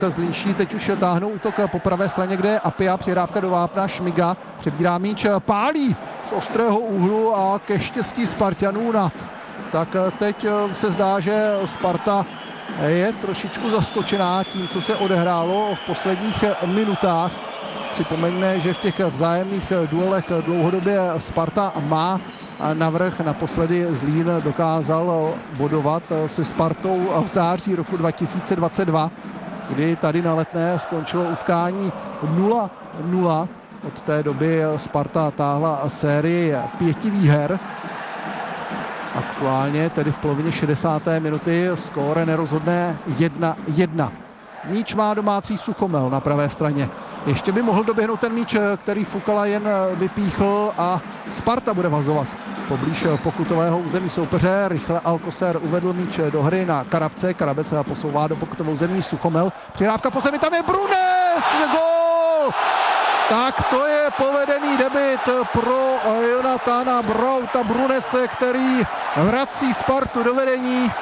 Zlínští teď už táhnou útok po pravé straně, kde je Apia, přihrávka do vápna, Šmiga přebírá míč, pálí z ostrého úhlu a ke štěstí Spartanů nad. Tak teď se zdá, že Sparta je trošičku zaskočená tím, co se odehrálo v posledních minutách. Připomeňme, že v těch vzájemných duelech dlouhodobě Sparta má navrch. Naposledy Zlín dokázal bodovat se Spartou v září roku 2022, kdy tady na Letné skončilo utkání 0-0. Od té doby Sparta táhla sérii 5 výher. Aktuálně tedy v polovině 60. minuty skóre nerozhodné 1-1. Míč má domácí Suchomel na pravé straně. Ještě by mohl doběhnout ten míč, který Fukala jen vypíchl a Sparta bude vazovat poblíž pokutového území soupeře. Rychle Alcocer uvedl míč do hry na Karabce. Karabec se posouvá do pokutového území. Suchomel. Přihrávka po zemi, tam je Brunes! Gól! Tak to je povedený debut pro Jonathana Brouta Brunese, který vrací Spartu do vedení.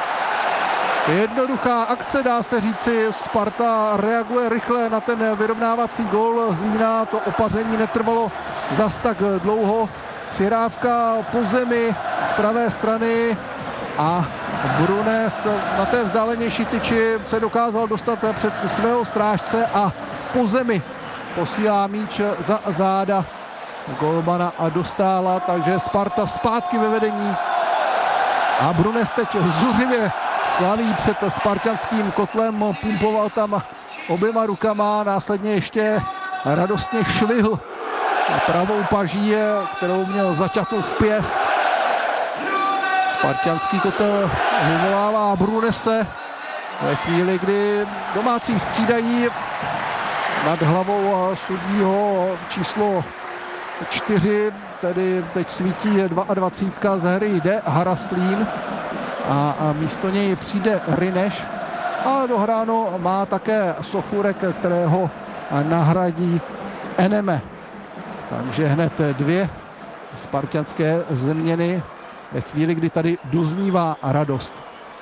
Jednoduchá akce, dá se říci. Sparta reaguje rychle na ten vyrovnávací gól Zlína. To opaření netrvalo zas tak dlouho. Přihrávka po zemi z pravé strany a Brunes na té vzdálenější tyči se dokázal dostat před svého strážce a po zemi posílá míč za záda golmana a dostála, takže Sparta zpátky ve vedení a Brunes teď zuřivě slaví před spartanským kotlem, pumpoval tam oběma rukama, následně ještě radostně švihl pravou paží, kterou měl zaťatou v pěst. Spartanský kotel vyvolává Brunese ve chvíli, kdy domácí střídají. Nad hlavou sudího číslo 4, tedy teď svítí 22. z hry jde Haraslín a místo něj přijde Ryneš a dohráno má také Sochůrek, kterého nahradí Eneme. Takže hned 2 spartanské změny ve chvíli, kdy tady doznívá radost.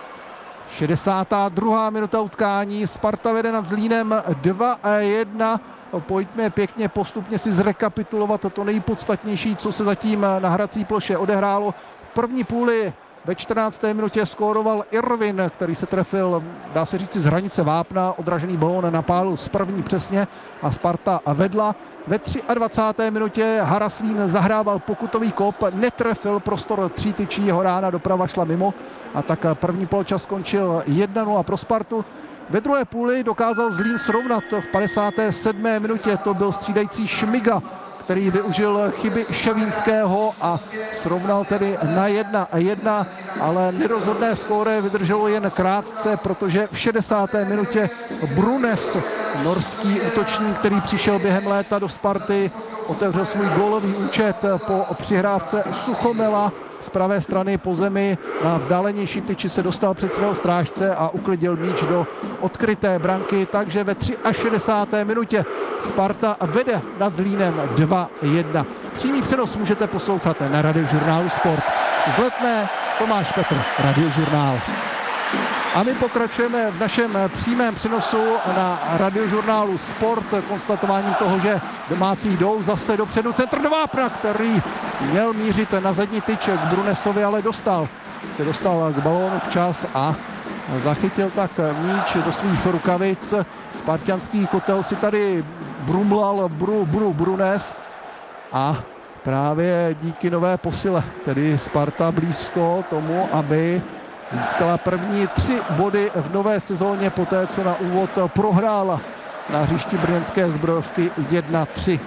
62. minuta utkání, Sparta vede nad Zlínem 2-1. Pojďme pěkně postupně si zrekapitulovat to nejpodstatnější, co se zatím na hrací ploše odehrálo. V první půli ve 14. minutě skóroval Irvin, který se trefil, dá se říci, z hranice vápna. Odražený balón napálil z první přesně a Sparta vedla. Ve 23. minutě Haraslín zahrával pokutový kop, netrefil, prostor 3 tyčí, jeho rána doprava šla mimo a tak první poločas skončil 1-0 pro Spartu. Ve druhé půli dokázal Zlín srovnat v 57. minutě, to byl střídající Šmiga, který využil chyby Ševínského a srovnal tedy na 1-1, ale nerozhodné skóre vydrželo jen krátce, protože v 60. minutě Brunes, norský útočník, který přišel během léta do Sparty, otevřel svůj gólový účet po přihrávce Suchomela z pravé strany po zemi. Na vzdálenější tyči se dostal před svého strážce a uklidil míč do odkryté branky, takže ve 63. minutě Sparta vede nad Zlínem 2-1. Přímý přenos můžete poslouchat na Radiožurnálu Sport. Z Letné Tomáš Petr, Radiožurnál. A my pokračujeme v našem přímém přenosu na Radiožurnálu Sport konstatováním toho, že domácí jdou zase dopředu. Centr do vápna, který měl mířit na zadní tyč k Brunesovi, ale se dostal k balónu včas a zachytil tak míč do svých rukavic. Spartanský kotel si tady brumlal Brunes a právě díky nové posile, tedy Sparta blízko tomu, aby získala první 3 body v nové sezóně poté, co na úvod prohrála na hřišti brněnské Zbrojovky 1-3.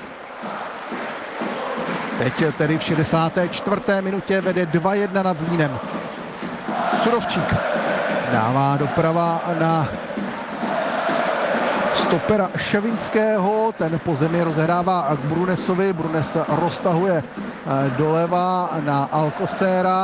Teď tedy v 64. minutě vede 2-1 nad Zlínem. Surovčík dává doprava na stopera Ševinského, ten po zemi rozehrává k Brunesovi, Brunes roztahuje doleva na Alcocera,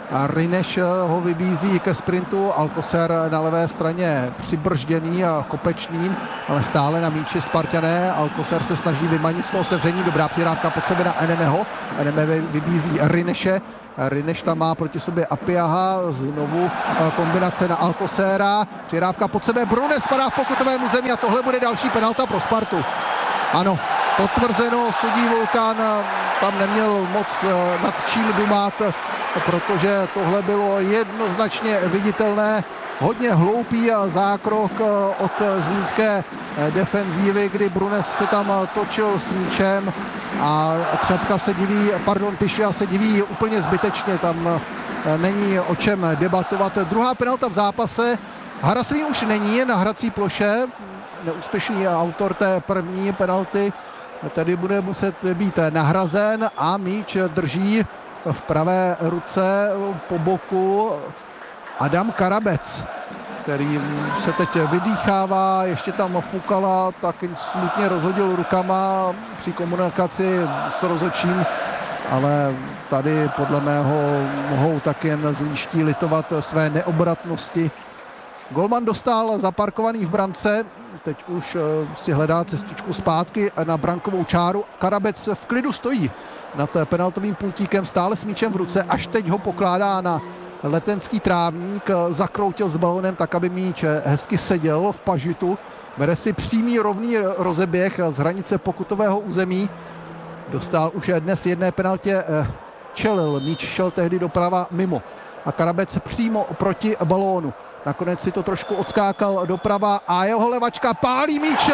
Rineš ho vybízí ke sprintu, Alcocer na levé straně přibržděný a kopečným, ale stále na míči Spartané. Alcocer se snaží vymanit z toho sevření, dobrá přihrávka pod sebe na Enemeho. Eneme vybízí Rineše. Rineš tam má proti sobě Apiaha, znovu kombinace na Alcocera, přihrávka pod sebe, Brunes spadá v pokutovém území a tohle bude další penalta pro Spartu. Ano, potvrzeno, sudí Vulkan tam neměl moc nad čím dumat, protože tohle bylo jednoznačně viditelné. Hodně hloupý zákrok od zlínské defenzívy, kdy Brunes se tam točil s míčem a Třapka se diví, Pišia se diví úplně zbytečně, tam není o čem debatovat. Druhá penalta v zápase, Haraslín už není na hrací ploše, neúspěšný autor té první penalty, tedy bude muset být nahrazen a míč drží v pravé ruce po boku Adam Karabec, který se teď vydýchává, ještě tam Fukala tak smutně rozhodil rukama při komunikaci s rozhodčím, ale tady podle mého mohou tak jen zlínští litovat své neobratnosti. Golman dostal zaparkovaný v brance, teď už si hledá cestičku zpátky na brankovou čáru. Karabec v klidu stojí nad penaltovým pultíkem, stále s míčem v ruce, až teď ho pokládá na letenský trávník, zakroutil s balónem tak, aby míč hezky seděl v pažitu. Bere si přímý rovný rozeběh z hranice pokutového území. Dostal už dnes jedné penaltě čelil, míč šel tehdy doprava mimo a Karabec přímo proti balónu. Nakonec si to trošku odskákal doprava a jeho levačka pálí míč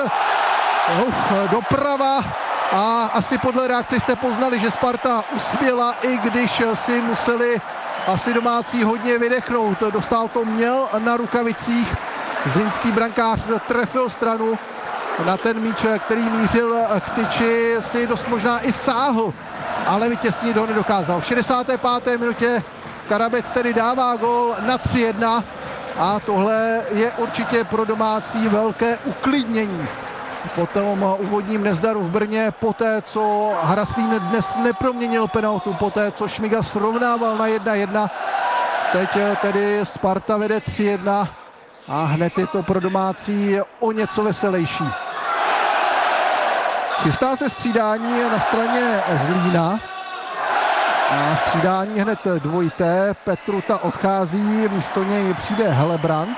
doprava a asi podle reakce jste poznali, že Sparta uspěla, i když si museli asi domácí hodně vydechnout. Dostal to měl na rukavicích, zlínský brankář trefil stranu na ten míč, který mířil k tyči, si dost možná i sáhl, ale vytěsnit ho nedokázal. V 65. minutě Karabec tedy dává gól na 3-1 a tohle je určitě pro domácí velké uklidnění. Po tom úvodním nezdaru v Brně, poté co Haraslín dnes neproměnil penaltu, poté co Šmiga srovnával na 1-1, teď tedy Sparta vede 3-1 a hned je to pro domácí o něco veselější. Chystá se střídání na straně Zlína. A střídání hned dvojité, Petruta odchází, místo něj přijde Helebrant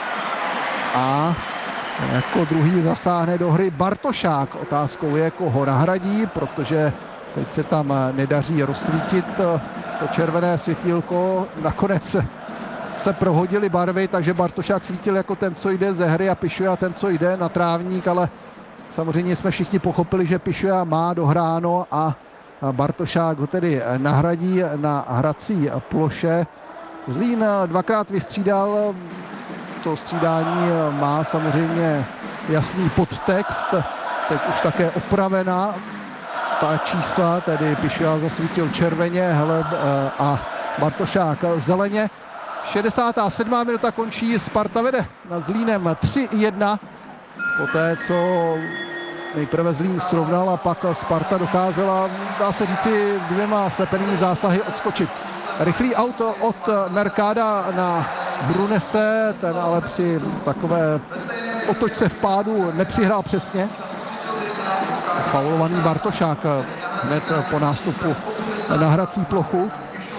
a jako druhý zasáhne do hry Bartošák. Otázkou je, koho nahradí, protože teď se tam nedaří rozsvítit to červené světýlko. Nakonec se prohodily barvy, takže Bartošák svítil jako ten, co jde ze hry a Pišoja ten, co jde na trávník, ale samozřejmě jsme všichni pochopili, že Pišoja má dohráno a Bartošák ho tedy nahradí na hrací ploše. Zlín dvakrát vystřídal, to střídání má samozřejmě jasný podtext, teď už také opravená ta čísla, tedy Pišoja zasvítil červeně a Bartošák zeleně. 67. minuta končí, Sparta vede nad Zlínem 3-1, poté co nejprve Zlín srovnal a pak Sparta dokázala, dá se říci, dvěma slepenými zásahy odskočit. Rychlý auto od Mercada na Brunese, ten ale při takové otočce v pádu nepřihrál přesně. Faulovaný Bartošák hned po nástupu na hrací plochu.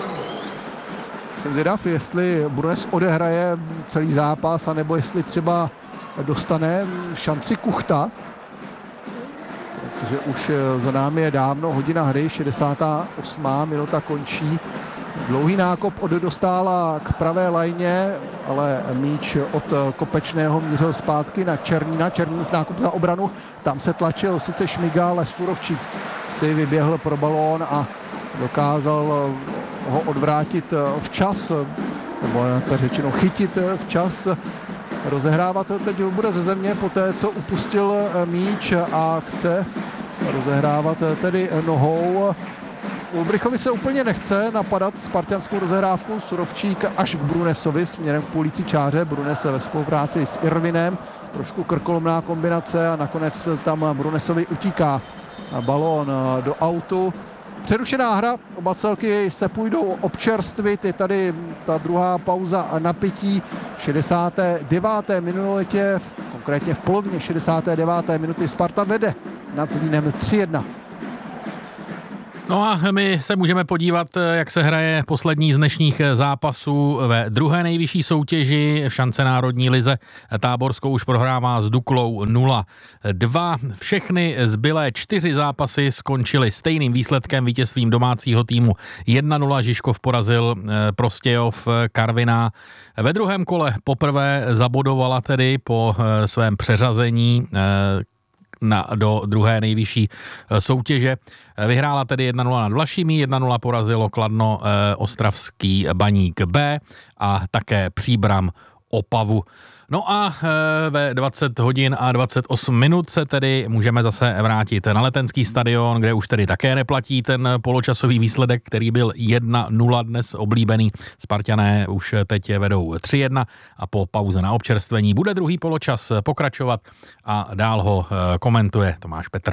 Jsem zvědav, jestli Brunes odehraje celý zápas, anebo jestli třeba dostane šanci Kuchta, protože už za námi je dávno hodina hry, 68. minuta končí. Dlouhý nákop od Dostála k pravé lajně, ale míč od Kopečného mířil zpátky na Černína. Černínův nákup za obranu, tam se tlačil sice Šmiga, ale Surovčík si vyběhl pro balón a dokázal ho odvrátit včas, nebo řečeno chytit včas. Rozehrávat teď bude ze země poté, co upustil míč a chce rozehrávat tedy nohou. Ulbrichovi se úplně nechce napadat spartanskou rozehrávku, Surovčík až k Brunesovi směrem k půlící čáře. Brunes ve spolupráci s Irvinem, trošku krkolomná kombinace a nakonec tam Brunesovi utíká balón do autu. Přerušená hra, oba celky se půjdou občerstvit, je tady ta druhá pauza na pití v 69. minutě, konkrétně v polovině 69. minuty Sparta vede nad Zlínem 3-1. No a my se můžeme podívat, jak se hraje poslední z dnešních zápasů ve druhé nejvyšší soutěži v šance národní lize. Táborsko už prohrává s Duklou 0-2. Všechny zbylé 4 zápasy skončily stejným výsledkem, vítězstvím domácího týmu 1-0. Žižkov porazil Prostějov Karviná. Ve druhém kole poprvé zabodovala tedy po svém přeřazení do druhé nejvyšší soutěže. Vyhrála tedy 1-0 nad Vlašimi, 1-0 porazilo Kladno Ostravský Baník B a také Příbram Opavu. No a ve 20 hodin a 28 minut se tedy můžeme zase vrátit na Letenský stadion, kde už tedy také neplatí ten poločasový výsledek, který byl 1-0 dnes oblíbený. Spartané už teď vedou 3-1 a po pauze na občerstvení bude druhý poločas pokračovat a dál ho komentuje Tomáš Petr.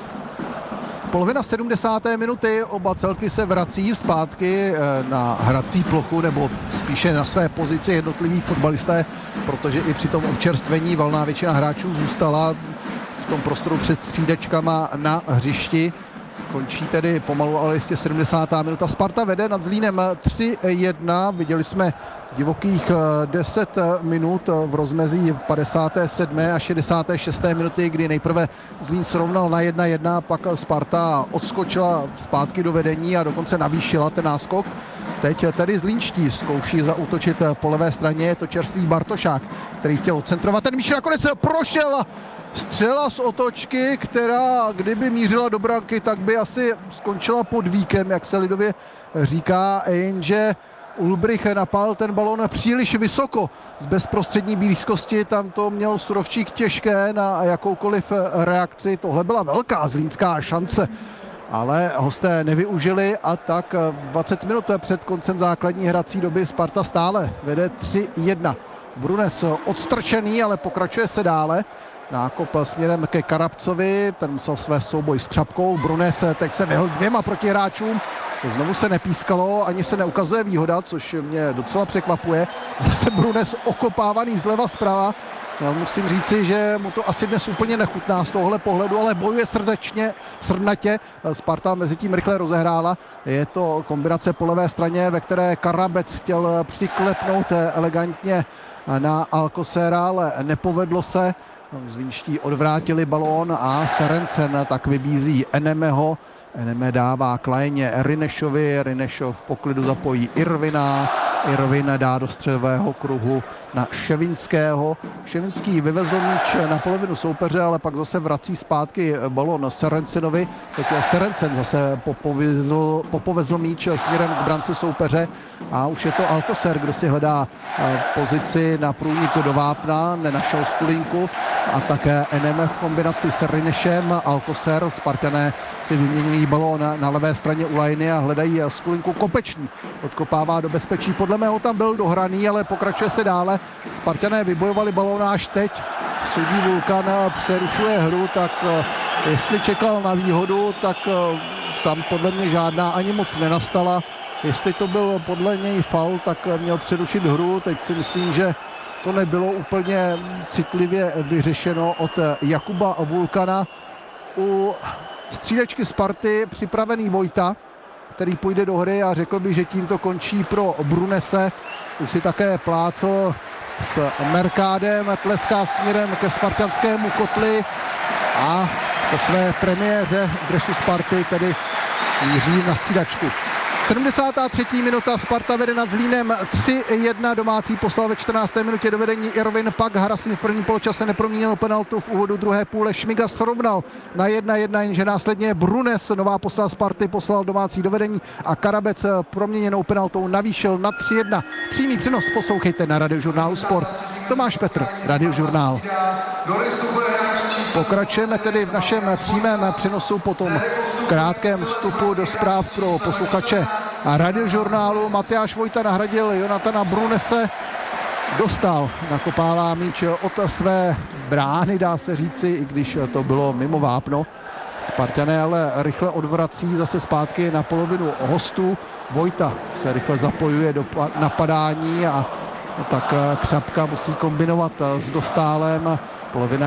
Polovina 70. minuty, oba celky se vrací zpátky na hrací plochu, nebo spíše na své pozici jednotliví fotbalisté, protože i při tom občerstvení valná většina hráčů zůstala v tom prostoru před střídačkama na hřišti. Končí tedy pomalu, ale jistě 70. minuta. Sparta vede nad Zlínem 3-1. Viděli jsme divokých 10 minut v rozmezí 57. a 66. minuty, kdy nejprve Zlín srovnal na 1-1, pak Sparta odskočila zpátky do vedení a dokonce navýšila ten náskok. Teď tedy Zlínští zkouší zaútočit po levé straně, je to čerstvý Bartošák, který chtěl odcentrovat. Ten míč nakonec prošel. Střela z otočky, která kdyby mířila do branky, tak by asi skončila pod víkem, jak se lidově říká, jenže Ulbrich napál ten balon příliš vysoko z bezprostřední blízkosti, tam to měl Surovčík těžké na jakoukoliv reakci. Tohle byla velká zlínská šance, ale hosté nevyužili a tak 20 minut před koncem základní hrací doby Sparta stále vede 3-1. Brunes odstrčený, ale pokračuje se dále. Nákop směrem ke Karabcovi, ten musel své souboj s Křapkou. Brunes teď se vyhl 2 protihráčům. Znovu se nepískalo, ani se neukazuje výhoda, což mě docela překvapuje. Zase Brunes okopávaný zleva zprava. No, musím říci, že mu to asi dnes úplně nechutná z tohohle pohledu, ale bojuje srdnatě. Sparta mezi tím rychle rozehrála. Je to kombinace po levé straně, ve které Karabec chtěl přiklepnout elegantně na Alcosera, ale nepovedlo se. Zlínští odvrátili balón a Serencen tak vybízí Enemeho. Eneme dává Klajeně Rinešovi, Rinešov v poklidu zapojí Irvina, Irvin dá do střelového kruhu na Ševinského. Ševinský vyvezl míč na polovinu soupeře, ale pak zase vrací zpátky balón Serencenovi. Teď Serencen zase popovezl míč směrem k brance soupeře a už je to Alcocer, kdo si hledá pozici na průniku do vápna, nenašel Skulinku a také Eneme v kombinaci s Rinešem. Alcocer, Spartané si vyměňují balón na levé straně u lajny a hledají Skulinku. Kopečný odkopává do bezpečí. Podle mého tam byl dohraný, ale pokračuje se dále. Spartané vybojovali balón až teď. Sudí Vulkan přerušuje hru, tak jestli čekal na výhodu, tak tam podle mě žádná ani moc nenastala. Jestli to byl podle něj faul, tak měl přerušit hru. Teď si myslím, že to nebylo úplně citlivě vyřešeno od Jakuba Vulkana. U střídačky Sparty připravený Vojta, který půjde do hry a řekl bych, že tím to končí pro Brunese. Už si také plácl s Merkádem, tleská směrem ke spartanskému kotli a po své premiéře v dresu Sparty tedy míří na střídačku. 73. minuta, Sparta vede nad Zlínem 3-1, domácí poslal ve 14. minutě do vedení Irvin, pak Harasin v prvním poločase neproměnil penaltu, v úvodu druhé půle Šmiga srovnal na 1-1, jenže následně Brunes, nová postava Sparty, poslal domácí do vedení a Karabec proměněnou penaltou navýšil na 3-1. Přímý přenos poslouchejte na Radiožurnálu Sport. Tomáš Petr, Radiožurnál. Pokračujeme tedy v našem přímém přenosu po tom krátkém vstupu do zpráv pro posluchače Radiožurnálu. Matyáš Vojta nahradil Jonatana Brunese, dostal, nakopává míč od své brány, dá se říci, i když to bylo mimo vápno. Spartané ale rychle odvrací zase zpátky na polovinu hostů. Vojta se rychle zapojuje do napadání a tak Křapka musí kombinovat s Dostálem. Polovina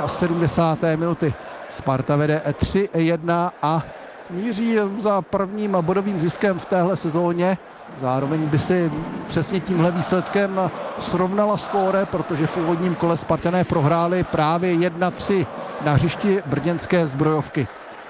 74. minuty. Sparta vede 3-1 a míří za prvním bodovým ziskem v téhle sezóně. Zároveň by si přesně tímhle výsledkem srovnala skóre, protože v úvodním kole Spartané prohráli právě 1-3 na hřišti brněnské Zbrojovky.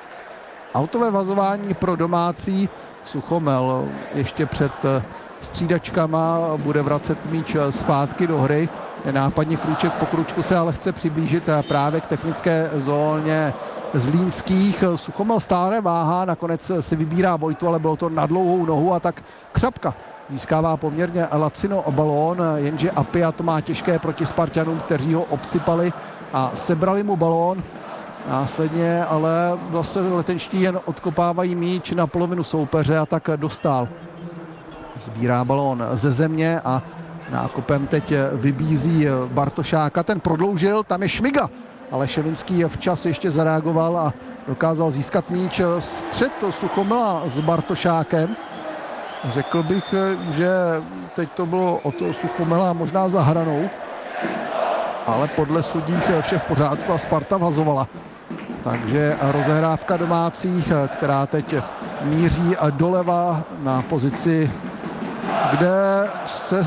Autové vazování pro domácí. Suchomel ještě před střídačkama bude vracet míč zpátky do hry. Nenápadně krůček po krůčku se ale chce přiblížit právě k technické zóně zlínských. Suchomel stále váhá, nakonec si vybírá Vojtu, ale bylo to na dlouhou nohu a tak Křapka získává poměrně lacino balón, jenže Apia to má těžké proti Spartanům, kteří ho obsypali a sebrali mu balón. Následně ale zase letenští jen odkopávají míč na polovinu soupeře a tak Dostál sbírá balón ze země a nákopem teď vybízí Bartošáka, ten prodloužil, tam je Šmiga, ale Ševinský včas ještě zareagoval a dokázal získat míč. Střet Suchomela s Bartošákem. Řekl bych, že teď to bylo od Suchomela možná za hranou, ale podle sudích vše v pořádku a Sparta vhazovala. Takže rozehrávka domácích, která teď míří doleva na pozici, kde se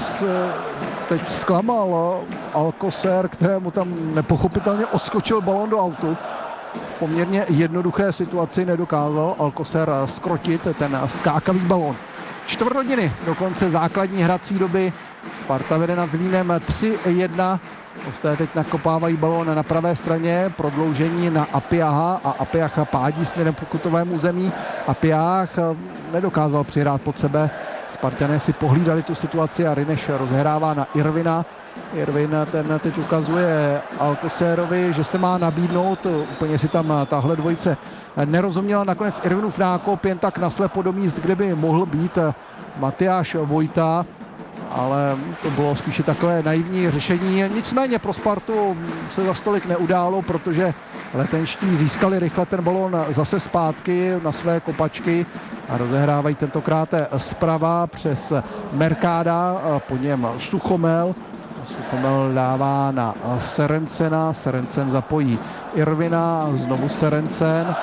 teď zklamal Alcocer, kterému tam nepochopitelně odskočil balón do autu. V poměrně jednoduché situaci nedokázal Alcocer skrotit ten skákavý balón. Čtvrt hodiny do konce základní hrací doby. Sparta vede nad Zlínem 3-1. Hosté teď nakopávají balón na pravé straně, prodloužení na Apiaha a Apiah pádí směrem pokutovému území. Apiah nedokázal přihrát pod sebe. Spartané si pohlídali tu situaci a Rineš rozhrává na Irvina. Irvin ten teď ukazuje Alcocerovi, že se má nabídnout. Úplně si tam tahle dvojice nerozuměla. Nakonec Irvinův nákop jen tak naslepo do míst, kde by mohl být Matyáš Vojta. Ale to bylo spíše takové naivní řešení. Nicméně pro Spartu se za stolik neudálo, protože letenští získali rychle ten balón zase zpátky na své kopačky a rozehrávají tentokrát zprava přes Mercada, po něm Suchomel. Suchomel dává na Serencena, Serencen zapojí Irvina, znovu Serencen.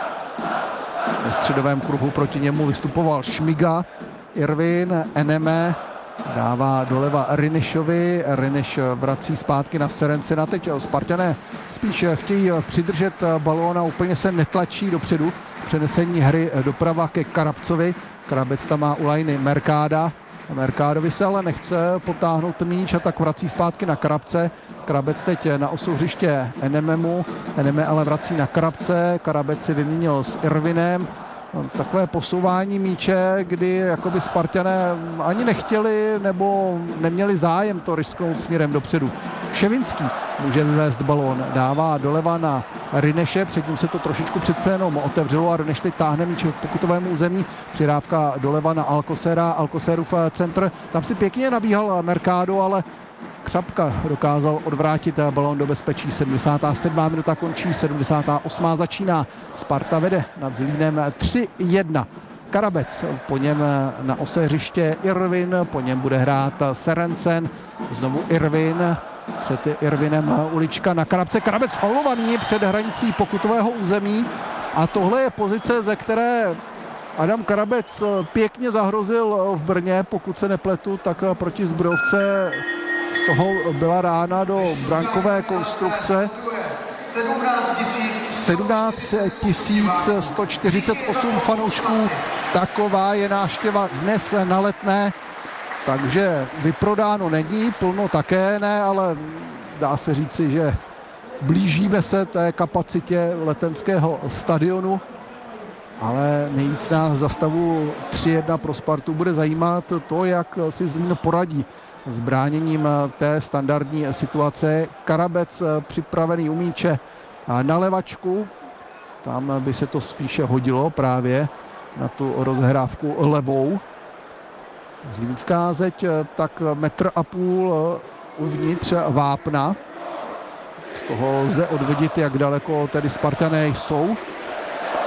Ve středovém kruhu proti němu vystupoval Šmiga, Irvin, Eneme dává doleva Rinešovi, Rineš vrací zpátky na Serencena. Teď Spartané spíš chtějí přidržet balón a úplně se netlačí dopředu. Přenesení hry doprava ke Karabcovi. Karabec tam má u lajny Mercada. Mercadovi se ale nechce potáhnout míč a tak vrací zpátky na Karabce. Karabec teď na osu hřiště Enememu. Eneme ale vrací na Karabce. Karabec si vyměnil s Irvinem. Takové posouvání míče, kdy jakoby Spartané ani nechtěli nebo neměli zájem to risknout směrem dopředu. Ševinský může vyvést balón, dává doleva na Rineše, předtím se to trošičku přece jenom otevřelo a Rineš teď táhne míč k pokutovému území. Přidávka doleva na Alcocera, Alcocerův centr, tam si pěkně nabíhal Mercado, ale Křapka dokázal odvrátit balón do bezpečí. 77. minuta končí, 78. začíná. Sparta vede nad Zlínem 3-1. Karabec, po něm na ose hřiště Irvin, po něm bude hrát Serencen, znovu Irvin, před Irvinem ulička na Karabce. Karabec faulovaný před hranicí pokutového území a tohle je pozice, ze které Adam Karabec pěkně zahrozil v Brně, pokud se nepletu, tak proti Zbrojovce z toho byla rána do brankové konstrukce. 17 148 fanoušků, taková je návštěva dnes na Letné, takže vyprodáno není, plno také ne, ale dá se říci, že blížíme se té kapacitě letenského stadionu, ale nejvíc nás za stavu 3-1 pro Spartu bude zajímat to, jak si Zlín poradí s bráněním té standardní situace. Karabec připravený u míče na levačku, tam by se to spíše hodilo právě na tu rozhrávku levou. Zlínská zeď tak 1,5 metru uvnitř vápna. Z toho lze odvodit, jak daleko tedy Spartané jsou.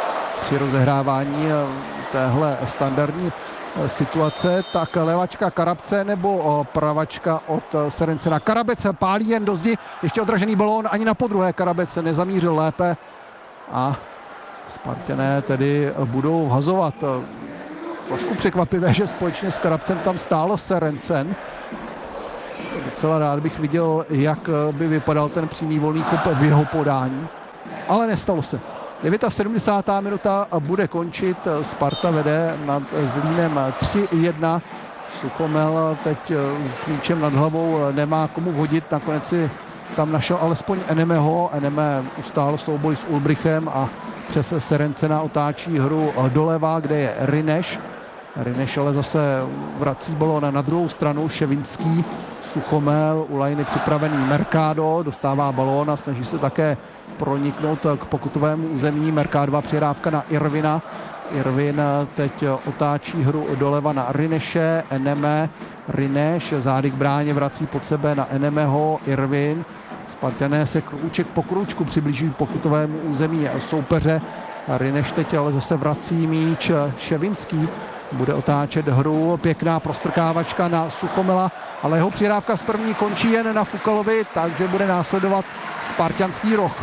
při rozehrávání téhle standardní situace. Tak levačka Karabce nebo pravačka od Serencena. Karabec pálí jen do zdi, ještě odražený balón, ani na podruhé Karabec nezamířil lépe a Spartané tedy budou hazovat. Trošku překvapivé, že společně s Karabcem tam stál Serencen. Docela rád bych viděl, jak by vypadal ten přímý volný kop v jeho podání, ale nestalo se. 79. minuta bude končit, Sparta vede nad Zlínem 3-1. Suchomel teď s míčem nad hlavou nemá komu vhodit, nakonec si tam našel alespoň Enemeho. Eneme ustál souboj s Ulbrichem a přes Serencena otáčí hru doleva, kde je Rineš. Rineš ale zase vrací balón na druhou stranu, Ševinský, Suchomel, u lajny připravený Mercado, dostává balón a snaží se také proniknout k pokutovému území. Mercadová přihrávka na Irvina. Irvin teď otáčí hru doleva na Rineše, Eneme, Rineš, zády k bráně vrací pod sebe na Enemeho, Irvin. Spartané se krůček po krůčku přiblíží pokutovému území soupeře. Rineš teď ale zase vrací míč, Ševinský bude otáčet hru, pěkná prostrkávačka na Suchomela, ale jeho přihrávka z první končí jen na Fukalovi, takže bude následovat spartanský roh.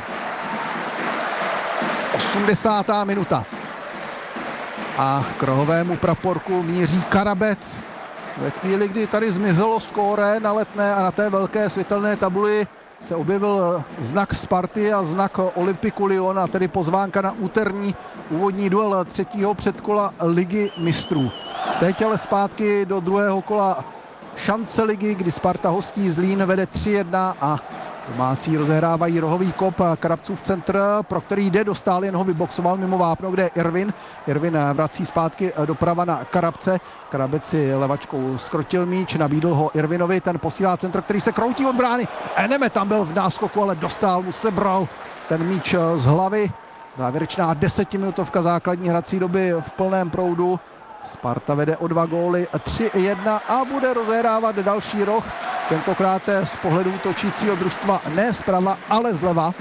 80. minuta. A k rohovému praporku míří Karabec. Ve chvíli, kdy tady zmizelo skóre na Letné a na té velké světelné tabuli se objevil znak Sparty a znak Olympiku Lyon, a tedy pozvánka na úterní úvodní duel třetího předkola Ligy mistrů. Teď ale zpátky do druhého kola šance ligy, kdy Sparta hostí Zlín, vede 3-1 a domácí rozehrávají rohový kop. Karabcův centr, pro který jde, dostal, jen ho vyboxoval mimo vápno, kde je Irvin. Irvin vrací zpátky doprava na Karabce. Karabec si levačkou skrotil míč, nabídl ho Irvinovi, ten posílá centr, který se kroutí od brány. Eneme tam byl v náskoku, ale dostal mu, sebral ten míč z hlavy. Závěrečná 10minutovka základní hrací doby v plném proudu. Sparta vede o 2 góly, 3-1 a bude rozehrávat další roh. Tentokrát z pohledu točícího družstva ne zprava, ale zleva.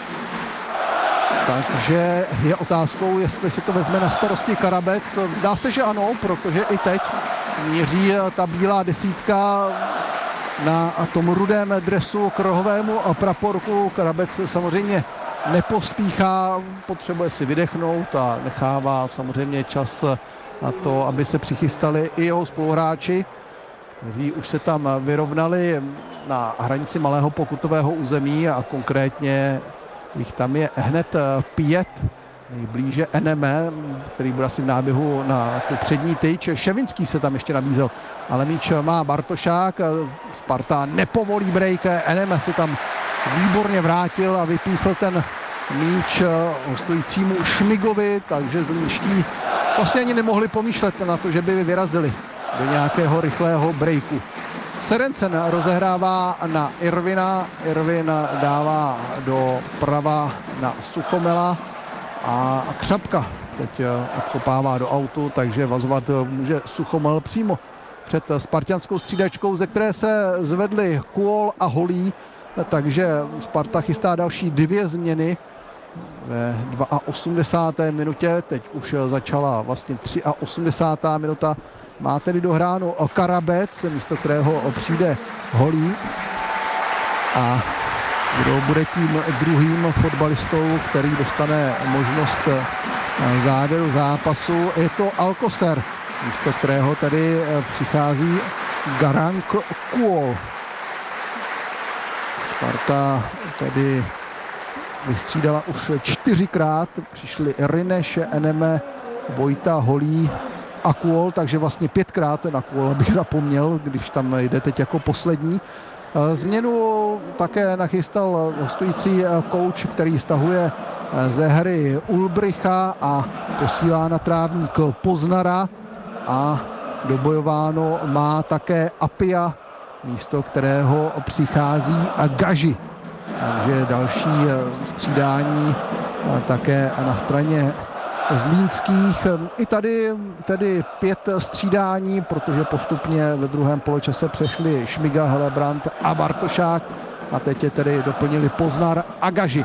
Takže je otázkou, jestli si to vezme na starosti Karabec. Zdá se, že ano, protože i teď míří ta bílá desítka na tom rudém dresu k rohovému praporku. Karabec samozřejmě nepospíchá, potřebuje si vydechnout a nechává samozřejmě čas na to, aby se přichystali i jeho spoluhráči, kteří už se tam vyrovnali na hranici malého pokutového území a konkrétně jich tam je hned 5. Nejblíže Eneme, který bude asi v náběhu na tu přední tyč. Ševinský se tam ještě nabízel, ale míč má Bartošák. Sparta nepovolí break. Eneme se tam výborně vrátil a vypíchl ten míč hostujícímu Šmigovi, takže zlínští vlastně ani nemohli pomýšlet na to, že by vyrazili do nějakého rychlého breaku. Serencen rozehrává na Irvina, Irvin dává do prava na Suchomela a Křapka teď odkopává do autu, takže vazovat může Suchomel přímo před spartanskou střídačkou, ze které se zvedli Kuol a Holý, takže Sparta chystá další 2 změny ve 82. minutě, teď už začala vlastně 83. minuta. Má tedy dohráno Karabec, místo kterého přijde Holý. A kdo bude tím druhým fotbalistou, který dostane možnost závěru zápasu, je to Alcocer, místo kterého tady přichází Garang Kuol. Sparta tedy vystřídala už 4krát, přišli Rineš, Eneme, Vojta, Holý a Kuol, takže vlastně 5krát na Kuol bych zapomněl, když tam jde teď jako poslední. Změnu také nachystal hostující kouč, který stahuje ze hry Ulbricha a posílá na trávník Poznara a dobojováno má také Apia, místo kterého přichází Gaži. Takže další střídání také na straně zlínských. I tady tedy 5 střídání, protože postupně ve druhém poločase přešli Šmiga, Helebrant a Bartošák a teď je tedy doplnili Poznar a Gaži.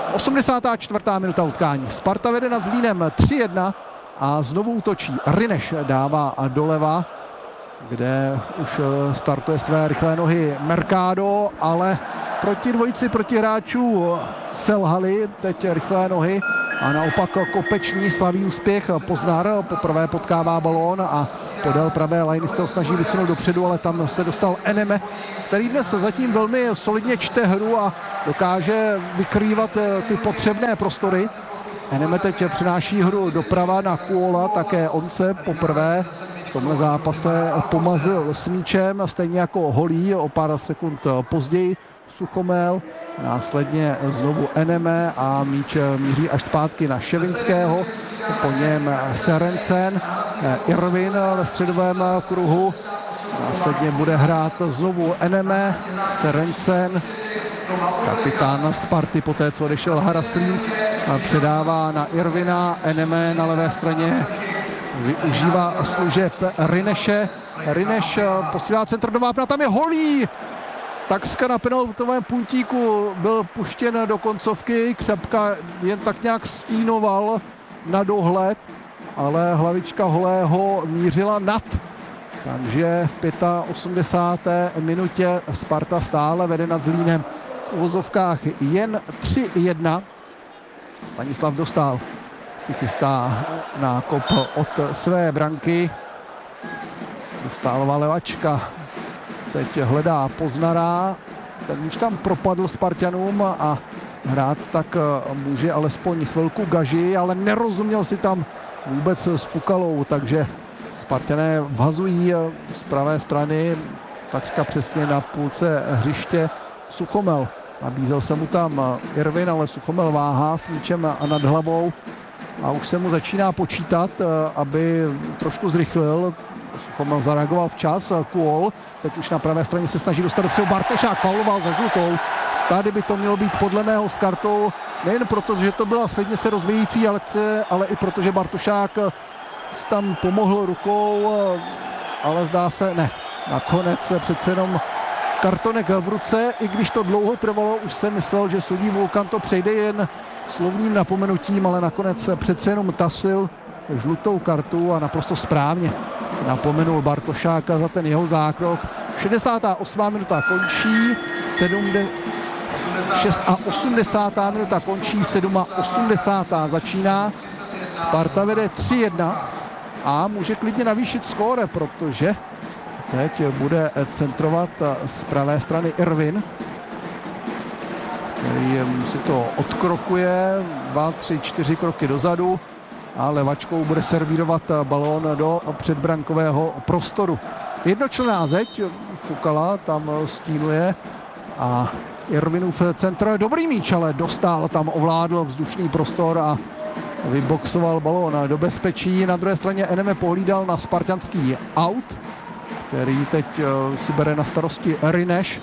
84. minuta utkání. Sparta vede nad Zlínem 3-1 a znovu útočí. Rineš dává doleva, kde už startuje své rychlé nohy Mercado, ale proti dvojici protihráčů selhali teď rychlé nohy a naopak kopeční slaví úspěch. Poznar poprvé potkává balón a podél pravé lajny se ho snaží vysunout dopředu, ale tam se dostal Eneme, který dnes zatím velmi solidně čte hru a dokáže vykrývat ty potřebné prostory. Eneme teď přináší hru doprava na Kuola, také on se poprvé v tomhle zápase pomazil s míčem, stejně jako Holý o pár sekund později Suchomel, následně znovu Eneme a míč míří až zpátky na Ševinského, po něm Serencen, Irvin ve středovém kruhu, následně bude hrát znovu Eneme, Serencen, kapitán Sparty poté, co odešel Haraslín, předává na Irvina, Eneme na levé straně využívá služeb Rineše. Rineš posílá centr do vápna, tam je Holý! Takřka na penaltovém puntíku byl puštěn do koncovky, Křepka jen tak nějak stínoval na dohled, ale hlavička Holého mířila nad. Takže v 85. minutě Sparta stále vede nad Zlínem v uvozovkách jen 3-1. Stanislav Dostál si chystá na kop od své branky. Dostálová levačka teď hledá Poznara. Ten míč tam propadl Spartanům a hrát tak může alespoň chvilku Gaži, ale nerozuměl si tam vůbec s Fukalou, takže Spartané vhazují z pravé strany takřka přesně na půlce hřiště Suchomel. Nabízel se mu tam Irvin, ale Suchomel váhá s míčem nad hlavou a už se mu začíná počítat, aby trošku zrychlil. Suchomel zareagoval včas, Kuol teď už na pravé straně se snaží dostat dopředu, Bartošák fauloval za žlutou. Tady by to mělo být podle mého s kartou, nejen proto, že to byla sledně se rozvíjející akce, ale i proto, že Bartošák tam pomohl rukou, ale zdá se ne. Nakonec přece jenom kartonek v ruce, i když to dlouho trvalo, už jsem myslel, že sudí Vulkan to přejde jen slovním napomenutím, ale nakonec přece jenom tasil žlutou kartu a naprosto správně napomenul Bartošáka za ten jeho zákrok. 68. minuta končí, 86. minuta končí, 87. začíná. Sparta vede 3-1 a může klidně navýšit skóre, protože teď bude centrovat z pravé strany Irvin, který si to odkrokuje 2, 3, 4 kroky dozadu a levačkou bude servírovat balón do předbrankového prostoru. Jednočlenná zeď, Fukala tam stínuje a Irvinův centr je dobrý míč, ale Dostál tam ovládl vzdušný prostor a vyboxoval balón do bezpečí. Na druhé straně Eneme pohlídal na spartanský aut, který teď si bere na starosti Rineš.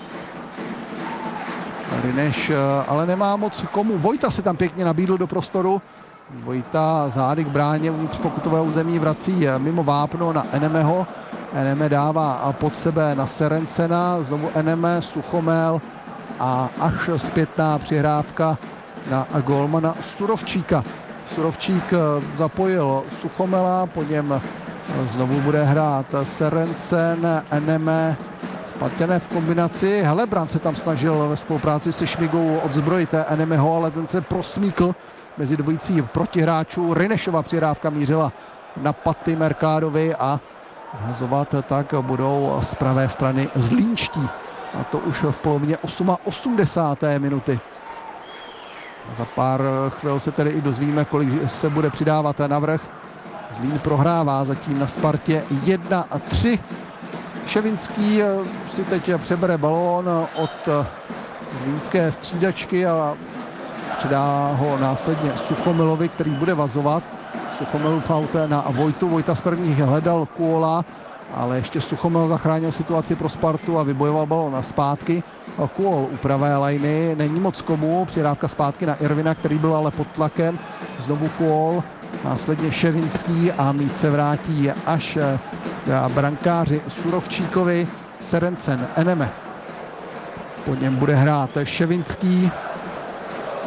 Rineš ale nemá moc komu. Vojta se tam pěkně nabídl do prostoru. Vojta zády k bráně uvnitř pokutového území vrací mimo vápno na Enemeho. Eneme dává pod sebe na Serencena, znovu Eneme, Suchomel a až zpětná přihrávka na golmana Surovčíka. Surovčík zapojil Suchomela, po něm znovu bude hrát Serencen, Eneme, Spartané v kombinaci. Helebrant se tam snažil ve spolupráci se Šmigou odzbrojit Enemeho, ale ten se prosmíkl mezi dvojicí protihráčů. Rinešova přihrávka mířila na paty Mercadovi a hazovat tak budou z pravé strany zlínští. A to už v polovině 88. minuty. Za pár chvil se tedy i dozvíme, kolik se bude přidávat navrch. Zlín prohrává zatím na Spartě 1-3. Ševinský si teď přebere balón od zlínské střídačky a předá ho následně Suchomilovi, který bude vazovat. Suchomilův aut na Vojtu. Vojta z prvních hledal Kuola, ale ještě Suchomil zachránil situaci pro Spartu a vybojoval balón zpátky. Kuol u pravé lajny, není moc komu, přihrávka zpátky na Irvina, který byl ale pod tlakem. Znovu Kuol, následně Ševinský a míč se vrátí až k brankáři Surovčíkovi. Serencen, Eneme. Po něm bude hrát Ševinský.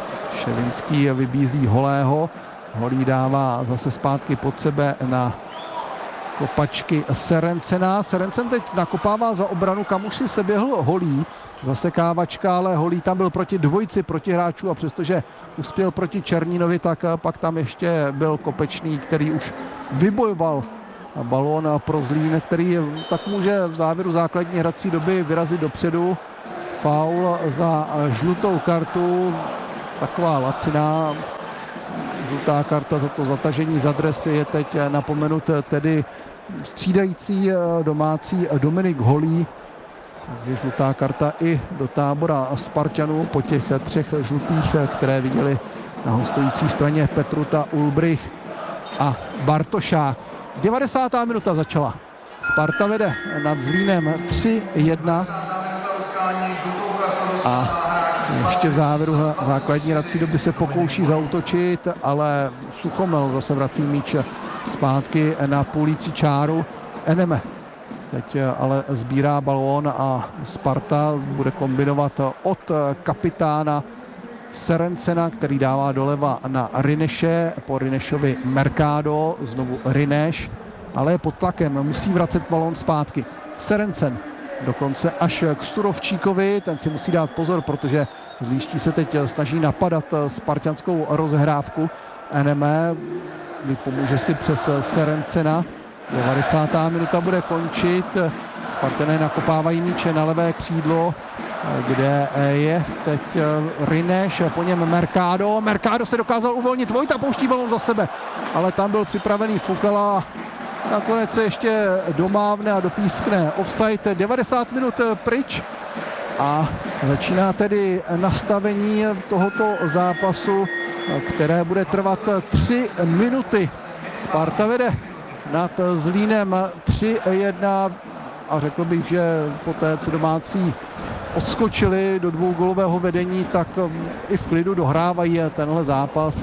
Ševinský vybízí Holého. Holý dává zase zpátky pod sebe na kopačky Serencena. Serencen teď nakopává za obranu, kam už si seběhl Holý. Zasekávačka, ale Holý tam byl proti dvojici protihráčů a přestože uspěl proti Černínovi, tak pak tam ještě byl Kopečný, který už vybojoval balón pro Zlín, který tak může v závěru základní hrací doby vyrazit dopředu. Faul za žlutou kartu, taková laciná žlutá karta za to zatažení za dresy. Je teď napomenut tedy střídající domácí Dominik Holý. Takže žlutá karta i do tábora Spartanů po těch 3 žlutých, které viděli na hostující straně Petruta, Ulbrich a Bartošák. 90. minuta začala. Sparta vede nad Zlínem 3-1 a ještě v závěru základní hrací doby se pokouší zaútočit, ale Suchomel zase vrací míč zpátky na půlící čáru. Eneme teď ale sbírá balón a Sparta bude kombinovat od kapitána Serencena, který dává doleva na Rineše, po Rinešovi Mercado, znovu Rineš, ale je pod tlakem, musí vracet balón zpátky. Serencen dokonce až k Surovčíkovi, ten si musí dát pozor, protože Zlínští se teď snaží napadat spartanskou rozehrávku. Eneme vypomůže si přes Serencena. 90. minuta bude končit. Spartané nakopávají míče na levé křídlo, kde je teď Rineš, po něm Mercado. Mercado se dokázal uvolnit, Vojta pouští balón za sebe, ale tam byl připravený Fukala. Nakonec se ještě domávne a dopískne offside. 90 minut pryč a začíná tedy nastavení tohoto zápasu, které bude trvat 3 minuty. Sparta vede nad Zlínem 3-1 a řekl bych, že po té, co domácí odskočili do 2gólového vedení, tak i v klidu dohrávají tenhle zápas.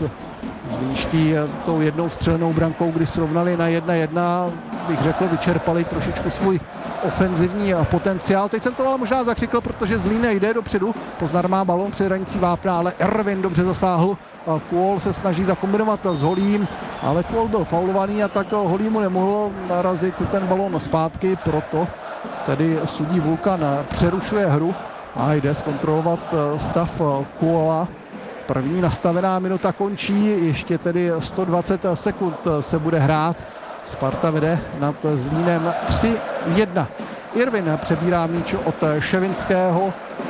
Zlínští tou jednou střelenou brankou, kdy srovnali na 1-1, bych řekl, vyčerpali trošičku svůj ofenzivní potenciál. Teď jsem to ale možná zakřikl, protože Zlín jde dopředu. Poznar má balón před hranicí vápna, ale Ervin dobře zasáhl. Kůl se snaží zakombinovat s Holým, ale Kůl byl faulovaný a tak Holý mu nemohlo narazit ten balón zpátky, proto tedy sudí Vulkan přerušuje hru a jde zkontrolovat stav Kůla. První nastavená minuta končí, ještě tedy 120 sekund se bude hrát. Sparta vede nad Zlínem 3-1. Irvin přebírá míč od Ševinského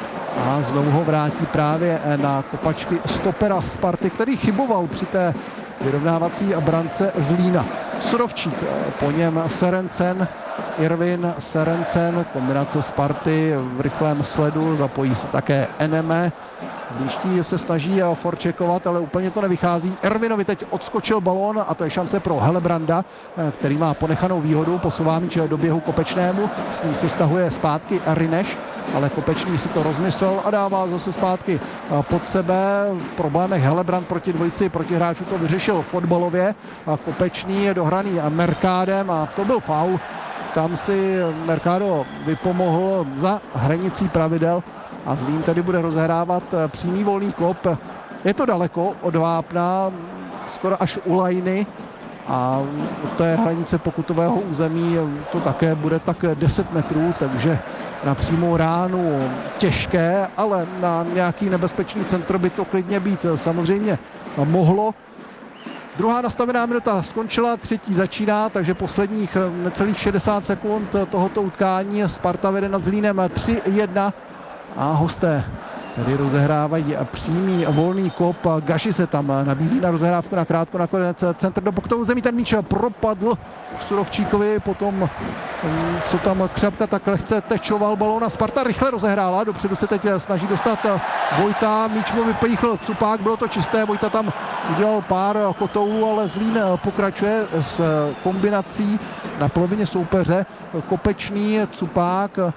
a znovu ho vrátí právě na kopačky stopera Sparty, který chyboval při té vyrovnávací brance Zlína. Surovčík, po něm Serencen, Irvin, Serencen, kombinace Sparty v rychlém sledu, zapojí se také Eneme. Zlínští se snaží forčekovat, ale úplně to nevychází. Ervinovi teď odskočil balón a to je šance pro Helebranda, který má ponechanou výhodu, posouvá míč do běhu Kopečnému, s ním se stahuje zpátky Rineš, ale Kopečný si to rozmyslel a dává zase zpátky pod sebe. V problémech Helebrand proti dvojici protihráčů to vyřešil fotbalově. Kopečný je dohraný Mercádem a to byl faul. Tam si Mercado vypomohl za hranicí pravidel a Zlín tedy bude rozehrávat přímý volný kop. Je to daleko od vápna, skoro až u lajny a od té hranice pokutového území to také bude tak 10 metrů, takže na přímou ránu těžké, ale na nějaký nebezpečný centr by to klidně být samozřejmě mohlo. Druhá nastavená minuta skončila, třetí začíná, takže posledních necelých 60 sekund tohoto utkání. Sparta vede nad Zlínem 3-1 a hosté tady rozehrávají přímý volný kop. Gaši se tam nabízí na rozehrávku na krátko, nakonec centr do pokutového zemí, ten míč propadl Surovčíkovi, potom co tam Křapka tak lehce tečoval balón a Sparta rychle rozehrála, dopředu se teď snaží dostat Vojta, míč mu vypíchl Cupák, bylo to čisté, Vojta tam udělal pár kotoulů, ale Zlín pokračuje s kombinací na polovině soupeře, Kopečný, Cupák,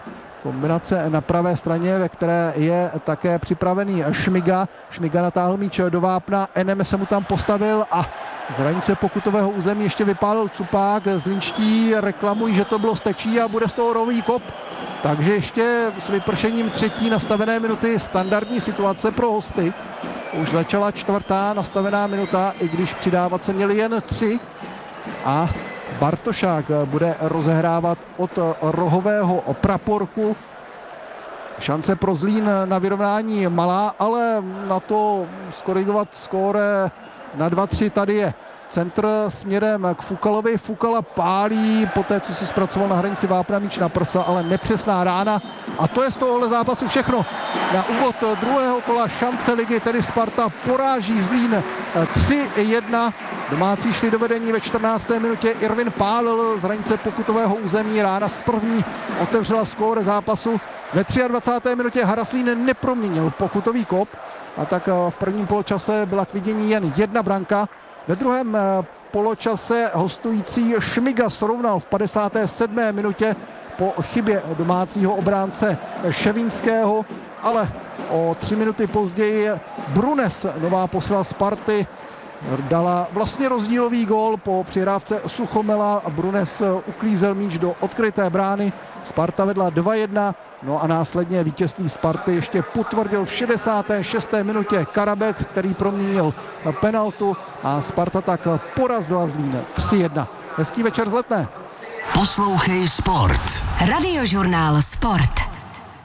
Kombinace na pravé straně, ve které je také připravený Šmiga. Šmiga natáhl míč do vápna, Enem se mu tam postavil a z hranice pokutového území ještě vypálil Cupák. Zlínští reklamují, že to bylo stečí a bude z toho rový kop. Takže ještě s vypršením třetí nastavené minuty standardní situace pro hosty. Už začala čtvrtá nastavená minuta, i když přidávat se měli jen 3. A Bartošák bude rozehrávat od rohového praporku. Šance pro Zlín na vyrovnání malá, ale na to skorigovat skóre na 2-3 tady je. Centr směrem k Fukalovi. Fukala pálí, poté co si zpracoval na hranici vápna míč na prsa, ale nepřesná rána. A to je z tohohle zápasu všechno. Na úvod druhého kola šance ligy, tedy Sparta poráží Zlín 3-1. Domácí šli do vedení ve 14. minutě. Irvin pálil z hranice pokutového území. Rána z první otevřela skóre zápasu. Ve 23. minutě Haraslín neproměnil pokutový kop. A tak v prvním poločase byla k vidění jen 1 branka. Ve druhém poločase hostující Šmiga srovnal v 57. minutě po chybě domácího obránce Ševínského, ale o 3 minuty později Brunes, nová posila Sparty, dala vlastně rozdílový gól po přihrávce Suchomela. Brunes uklízel míč do odkryté brány. Sparta vedla 2-1. No a následně vítězství Sparty ještě potvrdil v 66. minutě Karabec, který proměnil penaltu a Sparta tak porazila Zlín 3-1. Hezký večer z Letné. Poslouchej Sport. Radiožurnál Sport.